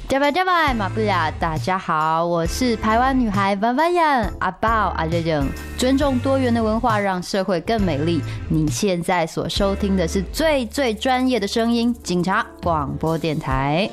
加拜加拜马布亚，大家好，我是台湾女孩万万样阿宝阿热热，尊重多元的文化，让社会更美丽。你现在所收听的是最专业的声音，警察广播电台。